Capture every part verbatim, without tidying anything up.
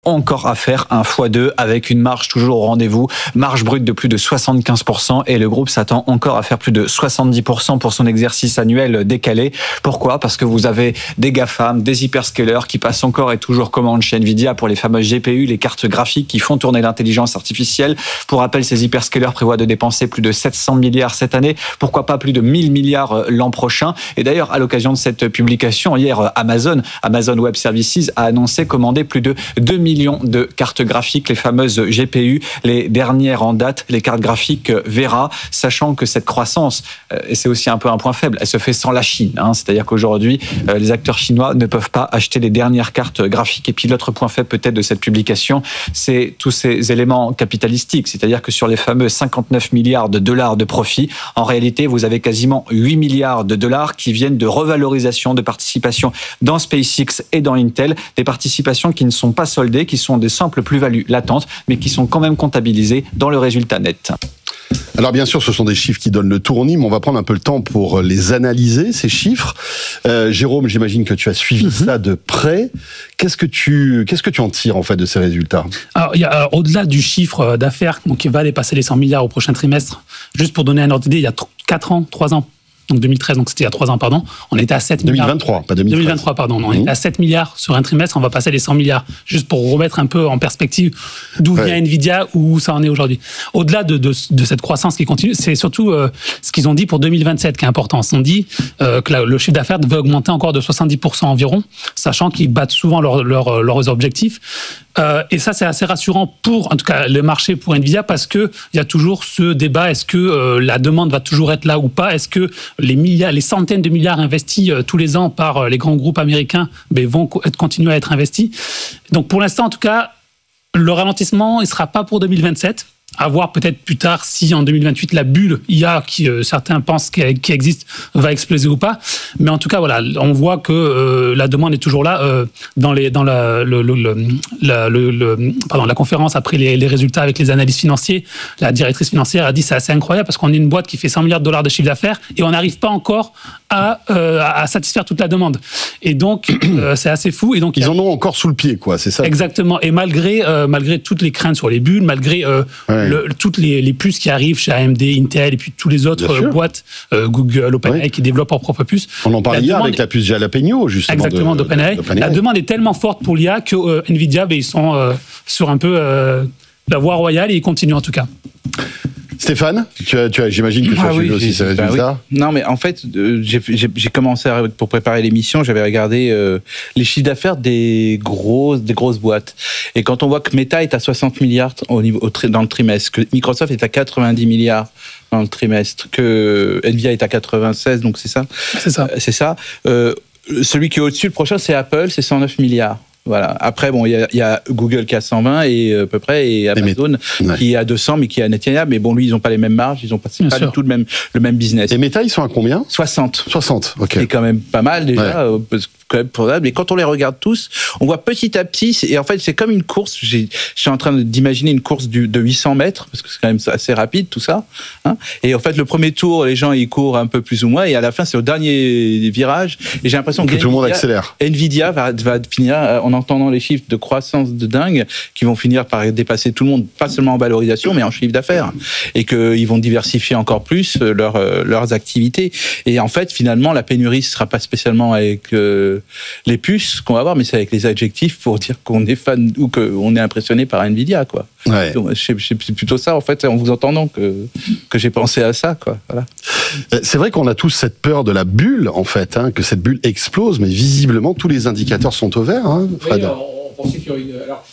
encore à faire un fois deux avec une marge toujours au rendez-vous, marge brute de plus de soixante-quinze pour cent et le groupe s'attend encore à faire plus de soixante-dix pour cent pour son exercice annuel décalé. Pourquoi ? Parce que vous avez des GAFAM, des hyperscalers qui passent encore et toujours commande chez Nvidia pour les fameuses G P U, les cartes graphiques qui font tourner l'intelligence artificielle. Pour rappel, ces hyperscalers prévoient de dépenser plus de sept cents milliards cette année, pourquoi pas plus de mille milliards l'an prochain. Et d'ailleurs, à l'occasion de cette publication, hier, Amazon, Amazon Web Services a annoncé commander plus de deux millions de cartes graphiques, les fameuses G P U, les dernières en date, les cartes graphiques Vera, sachant que cette croissance, et c'est aussi un peu un point faible, elle se fait sans la Chine. Hein, c'est-à-dire qu'aujourd'hui, les acteurs chinois ne peuvent pas acheter les dernières cartes graphiques. Et puis l'autre point faible peut-être de cette publication, c'est tous ces éléments capitalistiques. C'est-à-dire que sur les fameux cinquante-neuf milliards de dollars de profit, en réalité, vous avez quasiment huit milliards de dollars qui viennent de revalorisation de participation dans SpaceX et dans Intel, des participations qui ne sont pas soldées, qui sont des simples plus-values latentes, mais qui sont quand même comptabilisées dans le résultat net. Alors bien sûr, ce sont des chiffres qui donnent le tournis, mais on va prendre un peu le temps pour les analyser, ces chiffres. Euh, Jérôme, j'imagine que tu as suivi mm-hmm. ça de près. Qu'est-ce que tu, qu'est-ce que tu en tires en fait de ces résultats ? Alors, il y a, alors au-delà du chiffre d'affaires, donc qui va dépasser les cent milliards au prochain trimestre, juste pour donner un ordre d'idée, il y a quatre ans, trois ans. Donc deux mille treize, donc c'était il y a trois ans, pardon. On était à sept milliards. deux mille vingt-trois, pas deux mille treize. deux mille vingt-trois, pardon. On mmh. était à sept milliards sur un trimestre, on va passer les cent milliards. Juste pour remettre un peu en perspective d'où ouais. vient Nvidia, où ça en est aujourd'hui. Au-delà de, de, de cette croissance qui continue, c'est surtout euh, ce qu'ils ont dit pour deux mille vingt-sept qui est important. Ils ont dit euh, que la, le chiffre d'affaires devait augmenter encore de soixante-dix pour cent environ, sachant qu'ils battent souvent leur, leur, leurs objectifs. Euh, et ça, c'est assez rassurant pour, en tout cas, le marché pour Nvidia, parce que il y a toujours ce débat, est-ce que euh, la demande va toujours être là ou pas ? Est-ce que les milliards, les centaines de milliards investis euh, tous les ans par euh, les grands groupes américains ben, vont co- être, continuer à être investis ? Donc, pour l'instant, en tout cas, le ralentissement, il sera pas pour deux mille vingt-sept. À voir peut-être plus tard si en deux mille vingt-huit la bulle I A qui euh, certains pensent qu'elle, qui existe va exploser ou pas. Mais en tout cas voilà, on voit que euh, la demande est toujours là. Euh, dans les dans la le, le, le, la, le, le pardon la conférence après les, les résultats avec les analystes financiers, la directrice financière a dit c'est assez incroyable parce qu'on est une boîte qui fait cent milliards de dollars de chiffre d'affaires et on n'arrive pas encore à euh, à satisfaire toute la demande. Et donc euh, c'est assez fou. Et donc ils en ont encore sous le pied quoi, c'est ça. Exactement. Et malgré euh, malgré toutes les craintes sur les bulles, malgré euh, ouais. Le, toutes les, les puces qui arrivent chez A M D, Intel et puis tous les autres boîtes, euh, Google, OpenAI, oui. qui développent leurs propres puces. On en parlait hier avec la puce Jalapeno, justement. Exactement, de, d'OpenAI. d'OpenAI. La demande est tellement forte pour l'I A que euh, Nvidia, ben, ils sont euh, sur un peu euh, la voie royale et ils continuent en tout cas. Stéphane, tu as, tu as, j'imagine que tu as ah suivi oui, aussi ces résultats. Bah oui. Non, mais en fait, euh, j'ai, j'ai, j'ai commencé à, pour préparer l'émission, j'avais regardé euh, les chiffres d'affaires des grosses, des grosses boîtes. Et quand on voit que Meta est à soixante milliards au niveau, au, dans le trimestre, que Microsoft est à quatre-vingt-dix milliards dans le trimestre, que Nvidia est à quatre-vingt-seize, donc c'est ça. C'est ça. Euh, c'est ça. Euh, celui qui est au-dessus, le prochain, c'est Apple, c'est cent neuf milliards. Voilà. Après, bon, il y, y a Google qui a cent vingt et à peu près, et Amazon et ouais. qui est à deux cents, mais qui est inatteignable. Mais bon, lui, ils n'ont pas les mêmes marges, ils n'ont pas, pas du tout le même, le même business. Et Meta, ils sont à combien ? soixante. soixante, ok. C'est quand même pas mal déjà. Ouais. Quand même probable. Et quand on les regarde tous, on voit petit à petit, et en fait, c'est comme une course. J'ai, je suis en train d'imaginer une course du, de huit cents mètres, parce que c'est quand même assez rapide, tout ça. Hein, et en fait, le premier tour, les gens, ils courent un peu plus ou moins, et à la fin, c'est au dernier virage. Et j'ai l'impression que, que tout le monde accélère. Nvidia va, va finir, en entendant les chiffres de croissance de dingue, qui vont finir par dépasser tout le monde, pas seulement en valorisation, mais en chiffre d'affaires. Et qu'ils vont diversifier encore plus leur, leurs activités. Et en fait, finalement, la pénurie, ce sera pas spécialement avec, euh, les puces qu'on va voir, mais c'est avec les adjectifs pour dire qu'on est fan ou qu'on est impressionné par Nvidia, quoi. Ouais. Donc, c'est plutôt ça, en fait, en vous entendant que, que j'ai pensé à ça, quoi. Voilà. C'est vrai qu'on a tous cette peur de la bulle, en fait, hein, que cette bulle explose, mais visiblement, tous les indicateurs sont au vert, hein, Fred. Oui, on pensait qu'il y aurait une... Alors...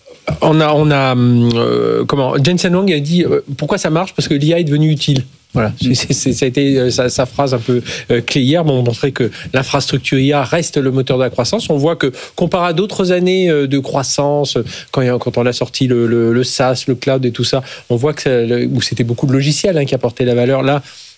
On a, on a euh, comment Jensen Huang a dit euh, pourquoi ça marche, parce que l'I A est devenue utile. Voilà, c'est, c'est, ça a été euh, sa, sa phrase un peu euh, clé hier. Bon, on montrait que l'infrastructure I A reste le moteur de la croissance. On voit que comparé à d'autres années euh, de croissance, quand, quand on a sorti le, le, le SaaS, le cloud et tout ça, on voit que ça, le, où c'était beaucoup de logiciels hein, qui apportaient la valeur. Là,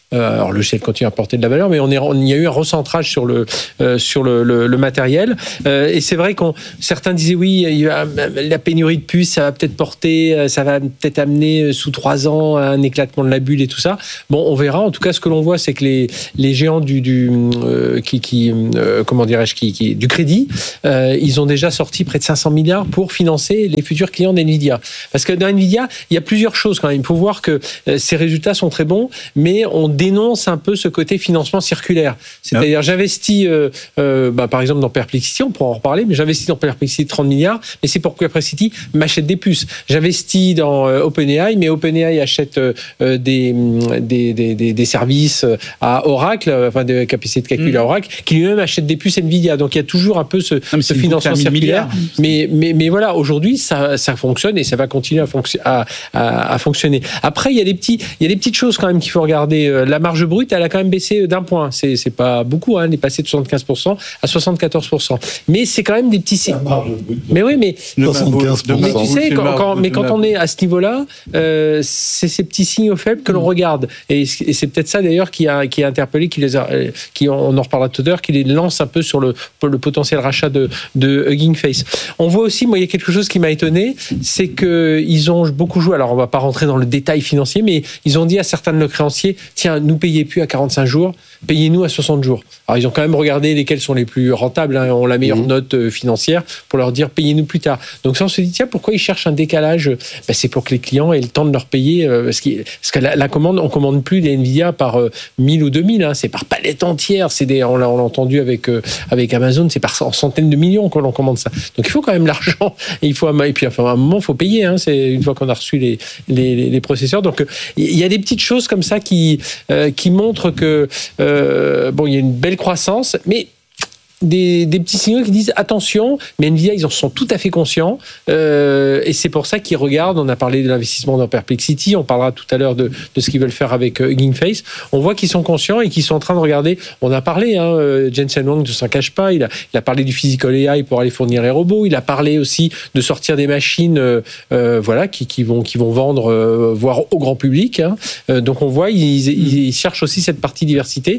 Euh, alors le logiciel continue à apporter de la valeur, mais on est, on, il y a eu un recentrage sur le euh, sur le, le, le matériel. Euh, et c'est vrai qu'on certains disaient oui, il y a, la pénurie de puces, ça va peut-être porter, ça va peut-être amener sous trois ans un éclatement de la bulle et tout ça. Bon, on verra. En tout cas, ce que l'on voit, c'est que les les géants du du euh, qui qui euh, comment dirais-je qui, qui du crédit, euh, ils ont déjà sorti près de cinq cents milliards pour financer les futurs clients d'Nvidia. Parce que dans Nvidia, il y a plusieurs choses quand même. Il faut voir que euh, ces résultats sont très bons, mais on dénonce un peu ce côté financement circulaire. C'est-à-dire, j'investis, euh, euh, bah, par exemple, dans Perplexity, on pourra en reparler, mais j'investis dans Perplexity trente milliards, mais c'est pour que Perplexity m'achète des puces. J'investis dans euh, OpenAI, mais OpenAI achète euh, des, des, des, des, des services à Oracle, enfin, de capacité de calcul mmh. à Oracle, qui lui-même achète des puces Nvidia. Donc, il y a toujours un peu ce, non, ce financement circulaire. Mais, mais, mais voilà, aujourd'hui, ça, ça fonctionne et ça va continuer à, fonc- à, à, à fonctionner. Après, il y a des petits, il y a des petites choses quand même qu'il faut regarder. La marge brute, elle a quand même baissé d'un point. C'est, c'est pas beaucoup, hein. Elle est passée de soixante-quinze pour cent à soixante-quatorze pour cent. Mais c'est quand même des petits signes. Mais oui, mais soixante-quinze pour cent. Mais tu sais, quand, quand, mais quand on est à ce niveau-là, euh, c'est ces petits signaux faibles que l'on regarde. Et, et c'est peut-être ça d'ailleurs qui a, qui a interpellé, qui les a, qui on en reparlera tout à l'heure, qui les lance un peu sur le, le potentiel rachat de, de Hugging Face. On voit aussi, moi, il y a quelque chose qui m'a étonné, c'est que ils ont beaucoup joué. Alors, on va pas rentrer dans le détail financier, mais ils ont dit à certains de nos créanciers, tiens, nous payez plus à quarante-cinq jours, payez-nous à soixante jours. Alors, ils ont quand même regardé lesquels sont les plus rentables, hein, ont la meilleure mmh. note financière pour leur dire, payez-nous plus tard. Donc, ça, on se dit, tiens, pourquoi ils cherchent un décalage? Ben, c'est pour que les clients aient le temps de leur payer, euh, parce, parce que la, la commande, on commande plus des Nvidia par euh, mille ou deux mille, hein, c'est par palette entière. C'est des, on l'a, on l'a entendu avec, euh, avec Amazon, c'est par centaines de millions que l'on commande ça. Donc, il faut quand même l'argent. Et, il faut, et puis, enfin, à un moment, il faut payer, hein, c'est une fois qu'on a reçu les, les, les, les processeurs. Donc, il y a des petites choses comme ça qui, euh, qui montrent que, euh, bon, il y a une belle croissance, mais Des, des petits signaux qui disent attention, mais Nvidia, ils en sont tout à fait conscients, euh, et c'est pour ça qu'ils regardent. On a parlé de l'investissement dans Perplexity, on parlera tout à l'heure de, de ce qu'ils veulent faire avec euh, Hugging Face. On voit qu'ils sont conscients et qu'ils sont en train de regarder. On a parlé, hein, Jensen Huang ne s'en cache pas, il a, il a parlé du physical A I pour aller fournir les robots, il a parlé aussi de sortir des machines euh, euh, voilà, qui, qui, vont, qui vont vendre, euh, voire au grand public. Hein. Euh, donc on voit, ils, ils, ils cherchent aussi cette partie diversité.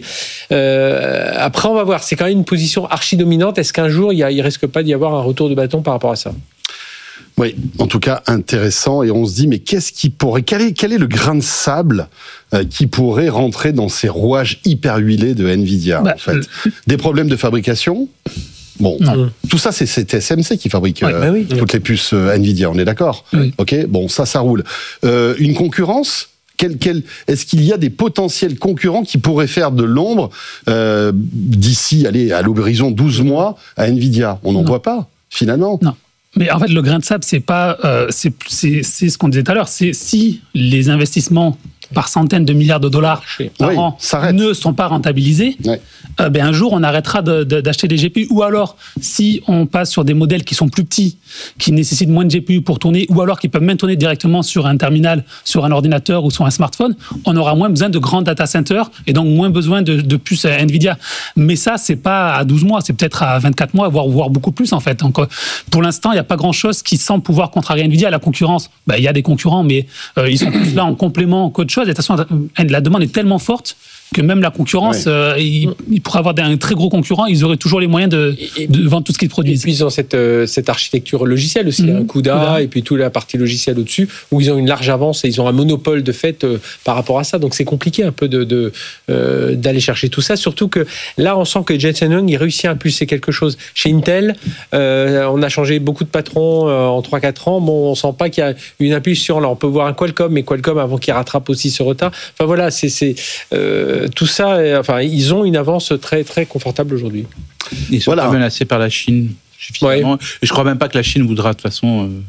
Euh, après, on va voir, c'est quand même une position archi-dominante. Est-ce qu'un jour, il ne risque pas d'y avoir un retour de bâton par rapport à ça? Oui, en tout cas, intéressant. Et on se dit, mais qu'est-ce qui pourrait... Quel est, quel est le grain de sable euh, qui pourrait rentrer dans ces rouages hyper huilés de Nvidia, bah, en fait euh... Des problèmes de fabrication? Bon, non. Tout ça, c'est, c'est T S M C qui fabrique ouais, euh, bah oui. toutes les puces euh, Nvidia, on est d'accord? Oui. Ok, bon, ça, ça roule. Euh, une concurrence? Quel, quel, est-ce qu'il y a des potentiels concurrents qui pourraient faire de l'ombre euh, d'ici, allez, à l'horizon douze mois à Nvidia? On n'en voit pas, finalement. Non. Mais en fait, le grain de sable, c'est pas, euh, c'est, c'est, c'est ce qu'on disait tout à l'heure. C'est si les investissements par centaines de milliards de dollars par oui, an ne sont pas rentabilisés, ouais. euh, ben un jour on arrêtera de, de, d'acheter des G P U. Ou alors, si on passe sur des modèles qui sont plus petits, qui nécessitent moins de G P U pour tourner, ou alors qui peuvent même tourner directement sur un terminal, sur un ordinateur ou sur un smartphone, on aura moins besoin de grands data centers et donc moins besoin de, de puces Nvidia. Mais ça, c'est pas à douze mois, c'est peut-être à vingt-quatre mois, voire, voire beaucoup plus en fait. Donc, pour l'instant, il n'y a pas grand-chose qui semble pouvoir contrarier Nvidia. La concurrence, ben, il y a des concurrents, mais euh, ils sont plus là en complément qu'autre chose. Et de toute façon, la demande est tellement forte que même la concurrence, ouais. euh, ils, ils pourraient avoir un très gros concurrent, ils auraient toujours les moyens de, et, de vendre tout ce qu'ils produisent. Et puis ils ont cette, euh, cette architecture logicielle aussi, mmh. un CUDA, et puis toute la partie logicielle au-dessus, où ils ont une large avance et ils ont un monopole de fait euh, par rapport à ça. Donc c'est compliqué un peu de, de, euh, d'aller chercher tout ça, surtout que là on sent que Jensen Huang il réussit à impulser quelque chose. Chez Intel, euh, on a changé beaucoup de patrons euh, en trois quatre ans, bon on sent pas qu'il y a une impulsion là. On peut voir un Qualcomm, mais Qualcomm avant qu'il rattrape aussi ce retard. Enfin voilà, c'est... c'est euh, tout ça, enfin, ils ont une avance très très confortable aujourd'hui. Ils sont voilà. pas menacés par la Chine suffisamment. Ouais. Et je crois même pas que la Chine voudra de toute façon. Euh...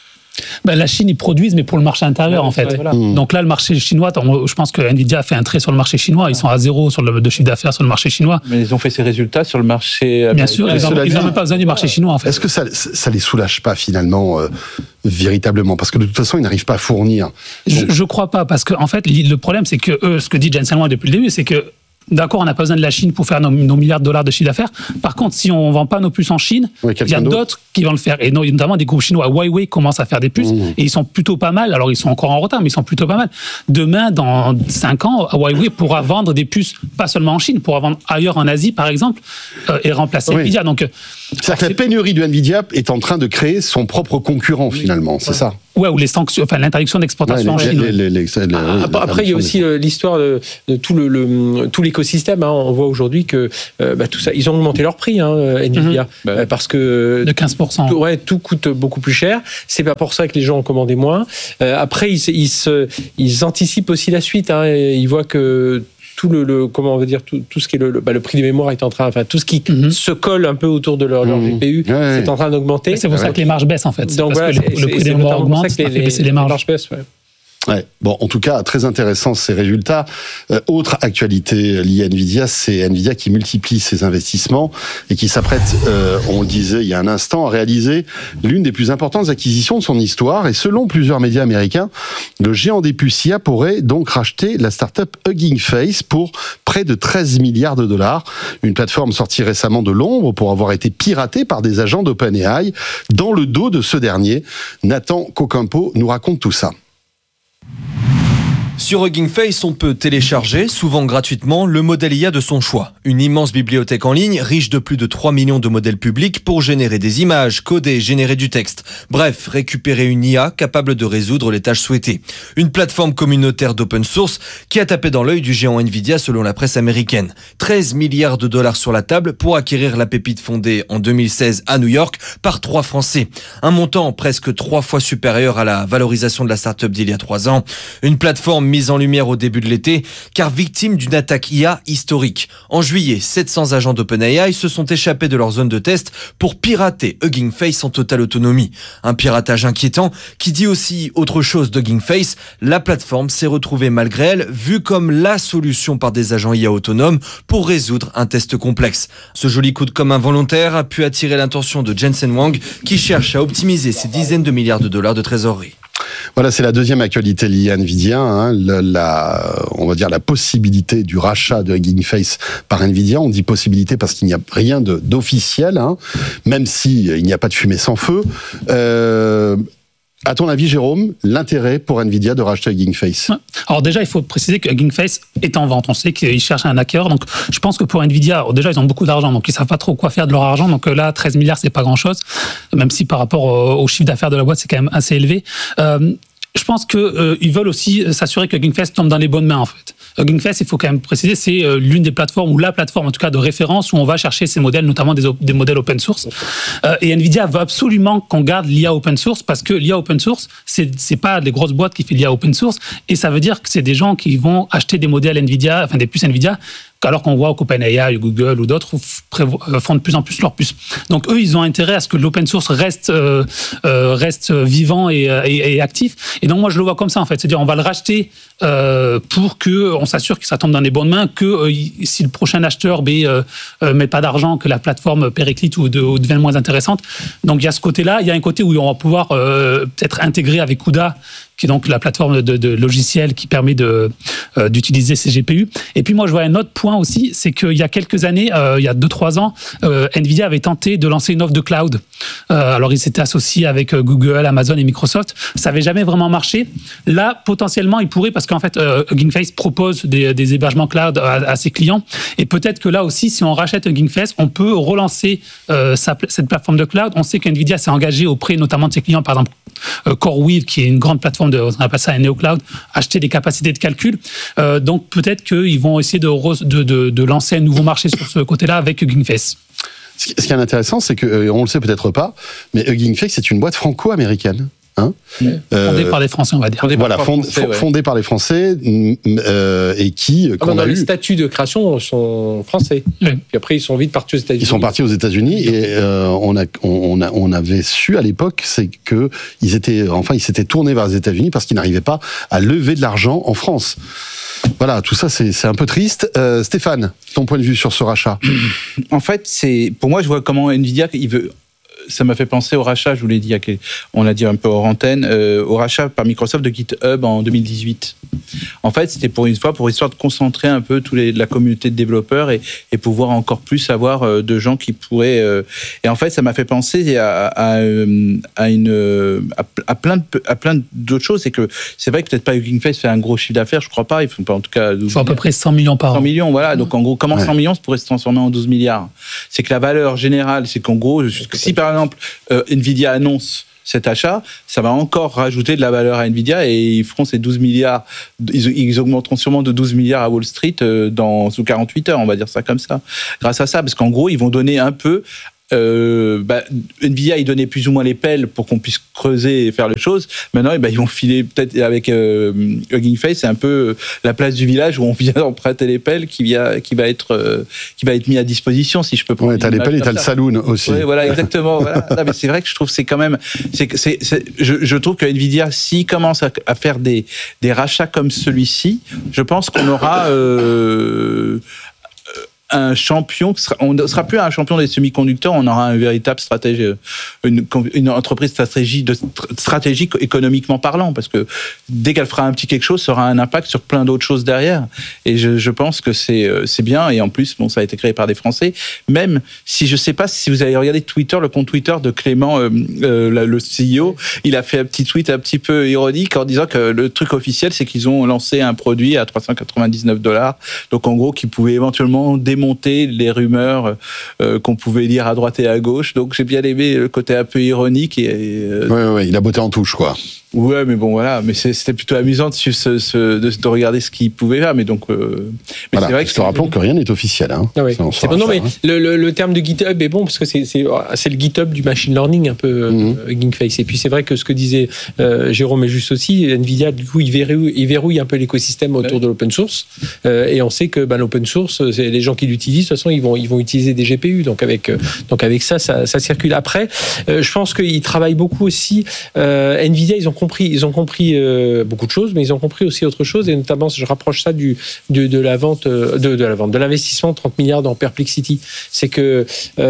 Ben, la Chine, ils produisent, mais pour le marché intérieur, ouais, en fait. Voilà. Mmh. Donc là, le marché chinois, je pense que Nvidia a fait un trait sur le marché chinois. Ils sont à zéro sur le de chiffre d'affaires sur le marché chinois. Mais ils ont fait ces résultats sur le marché américain. Bien sûr, ils n'ont même pas besoin du marché chinois, en fait. Est-ce que ça ça les soulage pas, finalement, euh, véritablement? Parce que de toute façon, ils n'arrivent pas à fournir. Donc... Je ne crois pas, parce que, en fait, le problème, c'est que eux, ce que dit Jensen Huang depuis le début, c'est que d'accord, on n'a pas besoin de la Chine pour faire nos, nos milliards de dollars de chiffre d'affaires. Par contre, si on ne vend pas nos puces en Chine, Oui, il y a d'autre. d'autres qui vont le faire. Et notamment des groupes chinois. Huawei commence à faire des puces Mmh. et ils sont plutôt pas mal. Alors, ils sont encore en retard, mais ils sont plutôt pas mal. Demain, dans cinq ans, Huawei pourra vendre des puces, pas seulement en Chine, pourra vendre ailleurs en Asie, par exemple, euh, et remplacer Oui. Nvidia. Donc, C'est-à-dire que la pénurie de Nvidia est en train de créer son propre concurrent, finalement, c'est ça. ouais, ou les sanctions, enfin, l'interdiction d'exportation en Ouais, Chine. les- les- les- les- les- Ah, les- Après, il y a aussi euh, l'histoire de, de tout le, le- tout l'écosystème. Hein. On voit aujourd'hui que euh, bah, tout ça, ils ont augmenté leur prix, hein, Nvidia, Mhm. euh, parce que De quinze pour cent. tout, ouais, tout coûte beaucoup plus cher. C'est pas pour ça que les gens ont commandé moins. Euh, après, ils, se- ils, se, ils anticipent aussi la suite. Hein, et ils voient que tout le, le- comment on va dire tout, tout ce qui est le, le, bah, le prix des mémoires est en train, enfin tout ce qui Mhm. se colle un peu autour de leur, leur Mhm. G P U, Ouais. c'est en train d'augmenter. C'est pour ça que les marges baissent, en fait. C'est Donc parce voilà, que le, c'est- le prix c'est des mémoires notamment pour augmente, ça que ça fait baisser les marges. baissent. Ouais. Ouais. Bon, en tout cas, très intéressant ces résultats. Euh, autre actualité liée à Nvidia, c'est Nvidia qui multiplie ses investissements et qui s'apprête, euh, on le disait il y a un instant, à réaliser l'une des plus importantes acquisitions de son histoire. Et selon plusieurs médias américains, le géant des puces I A pourrait donc racheter la start-up Hugging Face pour près de treize milliards de dollars. Une plateforme sortie récemment de l'ombre pour avoir été piratée par des agents d'OpenAI dans le dos de ce dernier. Nathan Cocampo nous raconte tout ça. Sur Hugging Face, on peut télécharger, souvent gratuitement, le modèle I A de son choix. Une immense bibliothèque en ligne, riche de plus de trois millions de modèles publics pour générer des images, coder, générer du texte. Bref, récupérer une I A capable de résoudre les tâches souhaitées. Une plateforme communautaire d'open source qui a tapé dans l'œil du géant Nvidia selon la presse américaine. treize milliards de dollars sur la table pour acquérir la pépite fondée en deux mille seize à New York par trois Français. Un montant presque trois fois supérieur à la valorisation de la start-up d'il y a trois ans. Une plateforme mise en lumière au début de l'été, car victime d'une attaque I A historique. En juillet, sept cents agents d'OpenAI se sont échappés de leur zone de test pour pirater Hugging Face en totale autonomie. Un piratage inquiétant qui dit aussi autre chose d'Hugging Face. La plateforme s'est retrouvée malgré elle vue comme la solution par des agents I A autonomes pour résoudre un test complexe. Ce joli coup de com' involontaire a pu attirer l'attention de Jensen Huang qui cherche à optimiser ses dizaines de milliards de dollars de trésorerie. Voilà, c'est la deuxième actualité liée à Nvidia, hein, la, la, on va dire la possibilité du rachat de Hugging Face par Nvidia. On dit possibilité parce qu'il n'y a rien de, d'officiel, hein, même si il n'y a pas de fumée sans feu. Euh, à ton avis, Jérôme, l'intérêt pour Nvidia de racheter Hugging Face? Alors déjà, il faut préciser que Hugging Face est en vente. On sait qu'ils cherchent un acquéreur. Donc je pense que pour Nvidia, déjà, ils ont beaucoup d'argent. Donc ils savent pas trop quoi faire de leur argent. Donc là, treize milliards, c'est pas grand-chose. Même si par rapport au, au chiffre d'affaires de la boîte, c'est quand même assez élevé. Euh, je pense qu'ils euh, veulent aussi s'assurer que Hugging Face tombe dans les bonnes mains, en fait. Hugging Face, il faut quand même préciser, c'est euh, l'une des plateformes, ou la plateforme en tout cas de référence, où on va chercher ces modèles, notamment des, des modèles open source. Euh, et Nvidia veut absolument qu'on garde l'I A open source, parce que l'I A open source, c'est, c'est pas les grosses boîtes qui font l'I A open source, et ça veut dire que c'est des gens qui vont acheter des modèles Nvidia, enfin des puces Nvidia, alors qu'on voit qu'OpenAI, Google ou d'autres font de plus en plus leurs puces. Donc eux, ils ont intérêt à ce que l'open source reste, euh, euh, reste vivant et, et, et actif. Et donc moi, je le vois comme ça, en fait. C'est-à-dire, on va le racheter euh, pour qu'on s'assure que ça tombe dans les bonnes mains, que euh, si le prochain acheteur ne euh, euh, met pas d'argent, que la plateforme périclite ou, de, ou devient moins intéressante. Donc il y a ce côté-là. Il y a un côté où on va pouvoir euh, peut-être intégrer avec CUDA, qui est donc la plateforme de, de logiciel qui permet de, euh, d'utiliser ces G P U. Et puis moi, je vois un autre point aussi, c'est qu'il y a quelques années, euh, il y a deux trois ans, euh, Nvidia avait tenté de lancer une offre de cloud. Euh, alors, ils s'étaient associés avec euh, Google, Amazon et Microsoft. Ça n'avait jamais vraiment marché. Là, potentiellement, ils pourraient, parce qu'en fait, euh, Hugging Face propose des, des hébergements cloud à, à ses clients. Et peut-être que là aussi, si on rachète Hugging Face, on peut relancer euh, sa, cette plateforme de cloud. On sait qu'Nvidia s'est engagé auprès notamment de ses clients, par exemple, euh, CoreWeave, qui est une grande plateforme de, on appelle ça un NeoCloud, acheter des capacités de calcul. Euh, donc peut-être qu'ils vont essayer de, de, de, de lancer un nouveau marché sur ce côté-là avec Hugging Face. Ce qui est intéressant, c'est que, euh, on le sait peut-être pas, mais Hugging Face, c'est une boîte franco-américaine. Hein ouais. euh, fondée par les Français, on va dire. Fondée voilà, par, fond, Français, ouais. fondée par les Français euh, et qui. Ah, qu'on non, a les eu... statuts de création sont français. Oui. Puis après, ils sont vite partis aux États-Unis. Ils sont partis aux États-Unis et euh, on, a, on, a, on avait su à l'époque, c'est que ils étaient, enfin, ils s'étaient tournés vers les États-Unis parce qu'ils n'arrivaient pas à lever de l'argent en France. Voilà, tout ça, c'est, c'est un peu triste. Euh, Stéphane, ton point de vue sur ce rachat? En fait, c'est pour moi, je vois comment Nvidia il veut ça m'a fait penser au rachat, je vous l'ai dit, on l'a dit un peu hors antenne, euh, au rachat par Microsoft de GitHub en deux mille dix-huit. En fait, c'était pour une fois, pour histoire de concentrer un peu tous les, la communauté de développeurs et, et pouvoir encore plus avoir euh, de gens qui pourraient. Euh, et en fait, ça m'a fait penser à, à, à une, à, à plein de, à plein d'autres choses. C'est que c'est vrai que peut-être pas Hugging Face fait un gros chiffre d'affaires, je crois pas. Ils font pas en tout cas. Ils font à peu près cent millions par an. cent millions, voilà. Donc en gros, comment ouais. cent millions pourrait se transformer en douze milliards? C'est que la valeur générale, c'est qu'en gros, si par exemple euh, Nvidia annonce cet achat, ça va encore rajouter de la valeur à Nvidia et ils feront ces douze milliards, ils, ils augmenteront sûrement de douze milliards à Wall Street euh, dans, sous quarante-huit heures, on va dire ça comme ça. Grâce à ça, parce qu'en gros, ils vont donner un peu. Euh, bah, Nvidia, ils donnaient plus ou moins les pelles pour qu'on puisse creuser et faire les choses. Maintenant, bah, ils vont filer peut-être avec euh, Hugging Face, c'est un peu la place du village où on vient emprunter les pelles qui, vient, qui, va être, euh, qui va être mis à disposition, si je peux prendre. Ouais, t'as les pelles et t'as le saloon aussi. Ouais, voilà, exactement. Voilà. Non, mais c'est vrai que je trouve que c'est quand même. C'est, c'est, c'est, je, je trouve que Nvidia, s'il commence à, à faire des, des rachats comme celui-ci, je pense qu'on aura. Euh, un champion, on ne sera plus un champion des semi-conducteurs, on aura un véritable stratégie, une, une entreprise stratégie de, stratégique économiquement parlant, parce que dès qu'elle fera un petit quelque chose, ça aura un impact sur plein d'autres choses derrière. Et je, je pense que c'est, c'est bien, et en plus, bon, ça a été créé par des Français, même si je ne sais pas si vous avez regardé Twitter, le compte Twitter de Clément, euh, euh, le C E O, il a fait un petit tweet un petit peu ironique en disant que le truc officiel, c'est qu'ils ont lancé un produit à trois cent quatre-vingt-dix-neuf dollars, donc en gros, qui pouvait éventuellement démonter les rumeurs euh, qu'on pouvait lire à droite et à gauche. Donc j'ai bien aimé le côté un peu ironique. Et, euh... ouais, ouais, il a botté en touche, quoi. Ouais, mais bon, voilà. Mais c'est, c'était plutôt amusant de, ce, ce, de, de regarder ce qu'il pouvait faire. Mais donc, euh... mais voilà. c'est vrai que je te rappelons que rien n'est officiel. Hein. Ah oui. C'est bon, non, mais hein. le, le, le terme de GitHub est bon parce que c'est, c'est, c'est le GitHub du machine learning un peu mm-hmm. euh, Hugging Face. Et puis c'est vrai que ce que disait euh, Jérôme est juste aussi. Nvidia, du coup, il verrouille, il verrouille un peu l'écosystème autour ouais. de l'open source. Euh, et on sait que ben, l'open source, c'est les gens qui l'utilisent. De toute façon, ils vont, ils vont utiliser des G P U. Donc avec, euh, donc avec ça, ça, ça circule. Après, euh, je pense qu'ils travaillent beaucoup aussi. Euh, Nvidia, ils ont compris, ils ont compris euh, beaucoup de choses, mais ils ont compris aussi autre chose, et notamment, je rapproche ça du, de, de la vente, de, de la vente, de l'investissement de trente milliards dans Perplexity. C'est que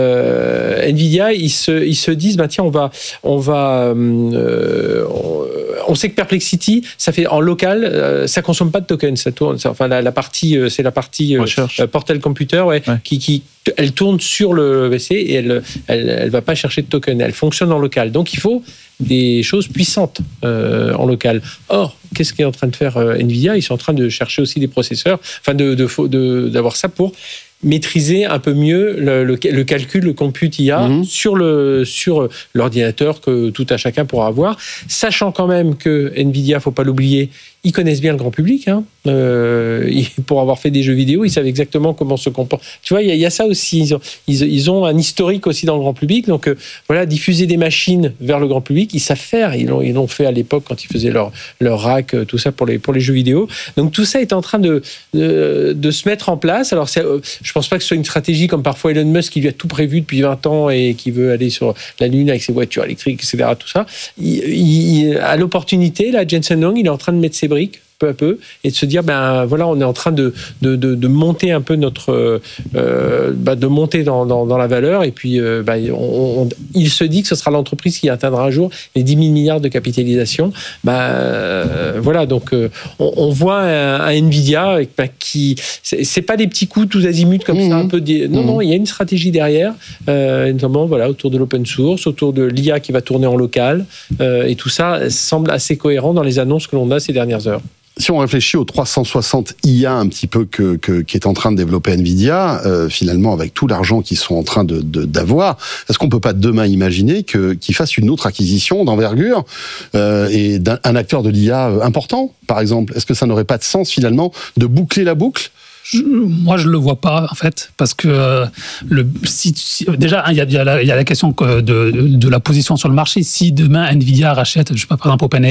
euh, Nvidia, ils se, ils se disent, bah tiens, on va, on va, euh, on, on sait que Perplexity, ça fait en local, euh, ça consomme pas de tokens, ça tourne, ça, enfin la, la partie, euh, c'est la partie euh, Portal Computer, ouais, ouais. qui, qui elle tourne sur le V C et elle, elle, elle va pas chercher de token. Elle fonctionne en local. Donc il faut des choses puissantes euh, en local. Or, qu'est-ce qu'est en train de faire euh, Nvidia ? Ils sont en train de chercher aussi des processeurs, enfin de, de, de, d'avoir ça pour maîtriser un peu mieux le, le, le calcul, le compute I A mmh. sur, le, sur l'ordinateur que tout à chacun pourra avoir, sachant quand même que Nvidia, faut pas l'oublier, ils connaissent bien le grand public. Hein. Euh, pour avoir fait des jeux vidéo, ils savent exactement comment se comporter. Tu vois, il y, y a ça aussi. Ils ont, ils, ils ont un historique aussi dans le grand public. Donc, euh, voilà, diffuser des machines vers le grand public, ils savent faire. Ils l'ont, ils l'ont fait à l'époque quand ils faisaient leur, leur rack, tout ça pour les, pour les jeux vidéo. Donc, tout ça est en train de, de, de se mettre en place. Alors, c'est, euh, je pense pas que ce soit une stratégie comme parfois Elon Musk qui lui a tout prévu depuis vingt ans et qui veut aller sur la Lune avec ses voitures électriques, et cetera. Tout ça. Il, il, à l'opportunité, là, Jensen Huang, il est en train de mettre ses briques peu à peu, et de se dire, ben voilà, on est en train de, de, de, de monter un peu notre... Euh, ben, de monter dans, dans, dans la valeur, et puis euh, ben, on, on, il se dit que ce sera l'entreprise qui atteindra un jour les dix mille milliards de capitalisation. Ben, euh, voilà, donc euh, on, on voit un, un Nvidia ben, qui... C'est, c'est pas des petits coups tous azimuts comme mmh. ça, un peu... Des, non, mmh. non, il y a une stratégie derrière, euh, notamment voilà, autour de l'open source, autour de l'I A qui va tourner en local, euh, et tout ça semble assez cohérent dans les annonces que l'on a ces dernières heures. Si on réfléchit aux trois cent soixante I A un petit peu que, que qui est en train de développer Nvidia, euh, finalement avec tout l'argent qu'ils sont en train de, de d'avoir, est-ce qu'on peut pas demain imaginer que qu'ils fassent une autre acquisition d'envergure euh, et d'un un acteur de l'I A important, par exemple? Est-ce que ça n'aurait pas de sens finalement de boucler la boucle? Je, moi, je le vois pas en fait, parce que euh, le si, si, déjà il y a, y, a y a la question de, de, de la position sur le marché. Si demain Nvidia rachète, je sais pas, par exemple OpenAI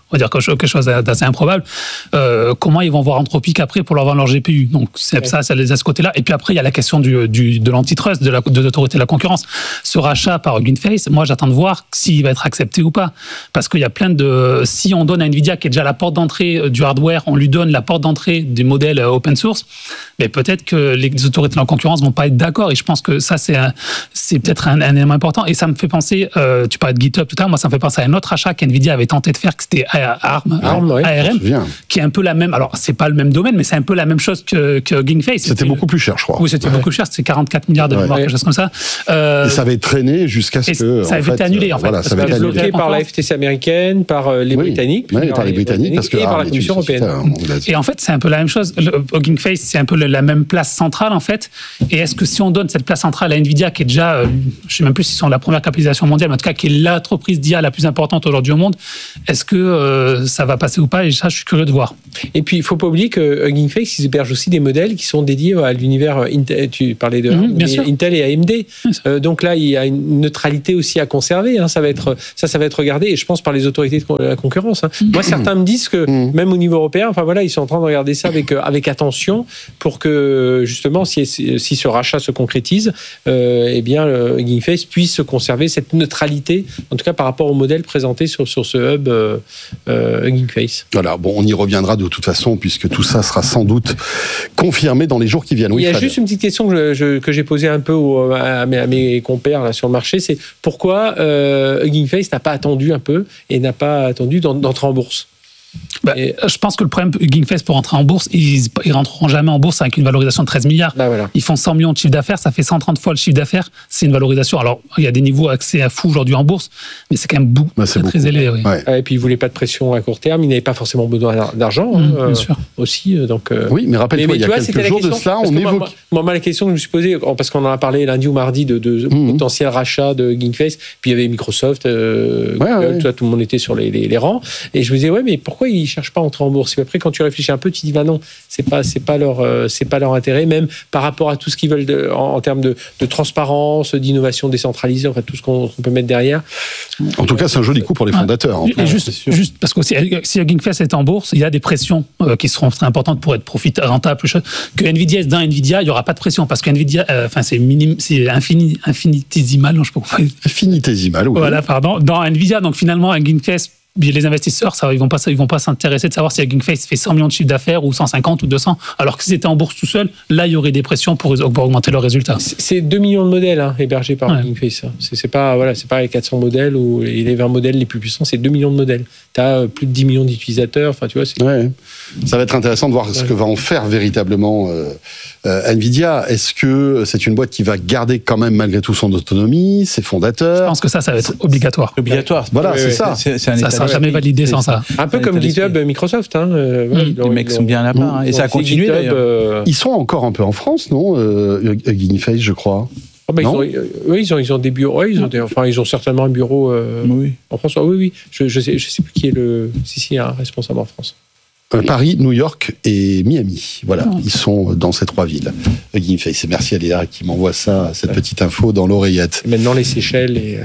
on va dire quelque chose d'assez improbable, euh, comment ils vont voir Anthropic après pour leur vendre leur G P U. Donc c'est, ouais. ça, ça les a ce côté-là. Et puis après, il y a la question du, du, de l'antitrust, de, la, de l'autorité de la concurrence. Ce rachat par Hugging Face, moi j'attends de voir s'il va être accepté ou pas. Parce qu'il y a plein de... Si on donne à Nvidia, qui est déjà la porte d'entrée du hardware, on lui donne la porte d'entrée des modèles open source, mais peut-être que les autorités de la concurrence vont pas être d'accord. Et je pense que ça, c'est, un, c'est peut-être un, un élément important. Et ça me fait penser, euh, tu parlais de GitHub tout à l'heure, moi ça me fait penser à un autre achat qu'Nvidia avait tenté de faire, que c'était ARM, ARM, ouais, A R M, qui est un peu la même. Alors, c'est pas le même domaine, mais c'est un peu la même chose que, que Hugging Face. C'était, c'était beaucoup plus cher, je crois. Oui, c'était ouais. beaucoup plus cher. C'était quarante-quatre milliards de ouais. mémoire, quelque chose comme ça. Euh, et ça avait traîné jusqu'à ce que. Ça avait été annulé, en fait. Voilà, ça avait été bloqué par la F T C américaine, par les oui. Britanniques. Oui, par les Britanniques, parce que. Et par la Commission européenne. Et en fait, c'est un peu la même chose. Hugging Face, c'est un peu la même place centrale, en fait. Et est-ce que si on donne cette place centrale à Nvidia, qui est déjà, je sais même plus s'ils sont la première capitalisation mondiale, mais en tout cas, qui est l'entreprise d'I A la plus importante aujourd'hui au monde, est-ce que euh, ça va passer ou pas? Et ça, je suis curieux de voir. Et puis, il ne faut pas oublier que Hugging Face, ils hébergent aussi des modèles qui sont dédiés à l'univers Intel. Tu parlais de mmh, bien sûr. Intel et A M D. Euh, donc là, il y a une neutralité aussi à conserver. Hein. Ça, va être, ça, ça va être regardé, et je pense, par les autorités de la concurrence. Hein. Mmh. Moi, certains me disent que, mmh. même au niveau européen, enfin voilà, ils sont en train de regarder ça avec, avec attention pour que, justement, si, si, si ce rachat se concrétise, euh, eh bien, Hugging Face puisse conserver cette neutralité, en tout cas par rapport au modèle présenté sur, sur ce hub euh, euh, Hugging Face. Voilà, bon, on y reviendra de toute façon, puisque tout ça sera sans doute confirmé dans les jours qui viennent. Oui, il y a Fred. juste une petite question que, je, que j'ai posée un peu au, à, mes, à mes compères là, sur le marché, c'est pourquoi euh, Hugging Face n'a pas attendu un peu et n'a pas attendu d'entrer en bourse? Bah, et... Je pense que le problème, Hugging Face, pour rentrer en bourse, ils ne rentreront jamais en bourse avec une valorisation de treize milliards. Bah voilà. Ils font cent millions de chiffre d'affaires, ça fait cent trente fois le chiffre d'affaires. C'est une valorisation. Alors, il y a des niveaux accès à fou aujourd'hui en bourse, mais c'est quand même beaucoup, bah, c'est très, très élevé. Oui. Ouais. Et puis, ils ne voulaient pas de pression à court terme, ils n'avaient pas forcément besoin d'argent mmh, euh, bien sûr. aussi. Donc, euh... Oui, mais rappelle-toi, mais, mais il y a vois, quelques jours de cela, on évoque. Moi, moi, la question que je me suis posée, parce qu'on en a parlé lundi ou mardi de, de mmh. potentiel rachat de Hugging Face, puis il y avait Microsoft, euh, ouais, ouais. Toi, tout le monde était sur les, les, les rangs, et je me disais, ouais, mais pourquoi ils ne cherchent pas à entrer en bourse? Et après, quand tu réfléchis un peu, tu dis, bah non, c'est pas, c'est pas leur, euh, c'est pas leur intérêt, même par rapport à tout ce qu'ils veulent de, en, en termes de, de transparence, d'innovation décentralisée, enfin tout ce qu'on, qu'on peut mettre derrière. En tout cas, c'est un joli coup pour les fondateurs. Ah, et juste, juste parce que si, si Hugging Face est en bourse, il y a des pressions euh, qui seront très importantes pour être profit, rentable, plus chose. Que Nvidia est dans Nvidia, il n'y aura pas de pression parce que Nvidia, enfin euh, c'est minime, c'est infini, infinitésimal, non, je sais pas comment. Infinitésimal, oui. Voilà, pardon. Dans Nvidia, donc finalement, Hugging Face, les investisseurs, ça, ils vont pas, ils vont pas s'intéresser de savoir si Hugging Face fait cent millions de chiffre d'affaires ou cent cinquante ou deux cents. Alors que si c'était en bourse tout seul, là, il y aurait des pressions pour, pour augmenter leurs résultats. C'est deux millions de modèles hein, hébergés par ouais. Hugging Face. C'est, c'est pas, voilà, c'est pas les quatre cents modèles ou les vingt modèles les plus puissants, c'est deux millions de modèles. Tu as plus de dix millions d'utilisateurs. Enfin, tu vois, c'est... Ouais. Ça va être intéressant de voir ouais. ce que va en faire véritablement euh, euh, Nvidia. Est-ce que c'est une boîte qui va garder quand même malgré tout son autonomie, ses fondateurs? Je pense que ça, ça va être obligatoire. Obligatoire. Voilà, ouais, c'est ouais, ça. C'est, c'est un ça sera jamais validé sans ça. Un peu comme GitHub, Microsoft. Hein. Euh, mmh. Les mecs sont bien à la part. Hein. Et ça a continué GitHub, d'ailleurs. Euh... Ils sont encore un peu en France, non euh, Hugging Face, je crois. Oh bah, non ils, ont, oui, ils ont, ils ont des bureaux. Oui, ils ont des, enfin, ils ont certainement un bureau euh, oui. en France. Oui, oui. Je, je sais, je sais plus qui est le. Si, si, un responsable en France. Paris, New York et Miami. Voilà, oh. Ils sont dans ces trois villes. Hugging Face. Et merci à Léa qui m'envoie ça, cette ouais. petite info dans l'oreillette. Et maintenant les Seychelles. Et...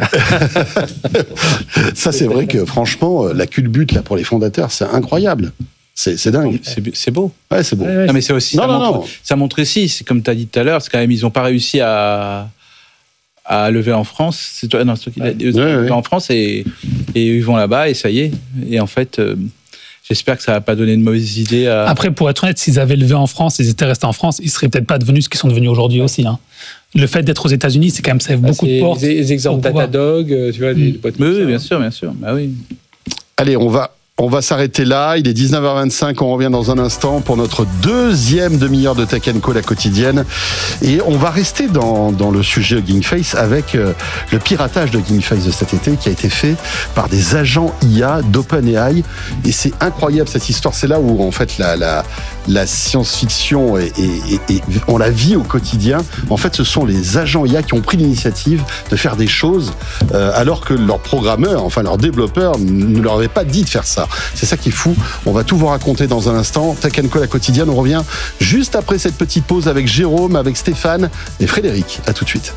ça, c'est vrai que franchement, la culbute là pour les fondateurs, c'est incroyable. C'est, c'est dingue. C'est, c'est beau. Ouais, c'est beau. Ouais, ouais, non, mais c'est aussi. Non, ça, non, montre, non. ça montre aussi, c'est comme tu as dit tout à l'heure, c'est quand même, ils n'ont pas réussi à. à lever en France, c'est toi, non, c'est toi qui l'as dit, ouais, ouais. en France et, et ils vont là-bas et ça y est. Et en fait, euh, j'espère que ça va pas donner de mauvaises idées à... Après, pour être honnête, s'ils avaient levé en France, s'ils étaient restés en France, ils seraient peut-être pas devenus ce qu'ils sont devenus aujourd'hui aussi. Hein. Le fait d'être aux États-Unis, c'est quand même ça ouvre beaucoup de portes. Les, les exemples Datadog, tu vois, des mmh. boîtes. Oui, oui, bien sûr, bien sûr. Bah oui. Allez, on va. On va s'arrêter là, il est dix-neuf heures vingt-cinq, on revient dans un instant pour notre deuxième demi-heure de Tech and Co, la quotidienne. Et on va rester dans, dans le sujet Hugging Face avec euh, le piratage de Hugging Face de cet été qui a été fait par des agents I A d'OpenAI. Et c'est incroyable cette histoire, c'est là où en fait la, la, la science-fiction et, et, et, et on la vit au quotidien. En fait, ce sont les agents I A qui ont pris l'initiative de faire des choses euh, alors que leurs programmeurs, enfin leurs développeurs ne leur avaient pas dit de faire ça. C'est ça qui est fou. On va tout vous raconter dans un instant. Tech and Co, la quotidienne. On revient juste après cette petite pause avec Jérôme, avec Stéphane et Frédéric. À tout de suite.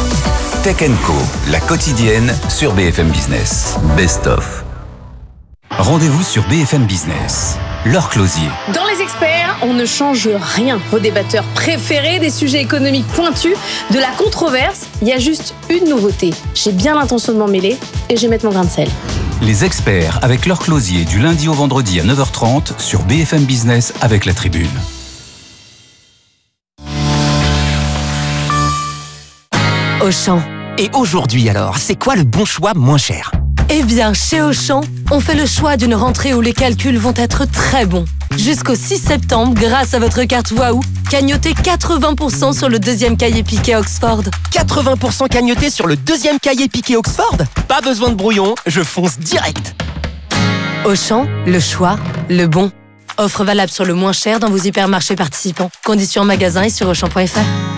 Tech and Co, la quotidienne sur B F M Business. Best of. Rendez-vous sur B F M Business. Laure Closier. Dans Les Experts, on ne change rien. Vos débatteurs préférés, des sujets économiques pointus, de la controverse. Il y a juste une nouveauté. J'ai bien l'intention de m'en mêler et je vais mettre mon grain de sel. Les Experts avec Laure Closier du lundi au vendredi à neuf heures trente sur B F M Business avec La Tribune. Auchan. Et aujourd'hui alors, c'est quoi le bon choix moins cher ? Eh bien, chez Auchan, on fait le choix d'une rentrée où les calculs vont être très bons. Jusqu'au six septembre, grâce à votre carte Waouh, cagnotez quatre-vingts pour cent sur le deuxième cahier piqué Oxford. quatre-vingts pour cent cagnoté sur le deuxième cahier piqué Oxford ? Pas besoin de brouillon, je fonce direct. Auchan, le choix, le bon. Offre valable sur le moins cher dans vos hypermarchés participants. Conditions en magasin et sur auchan point f r.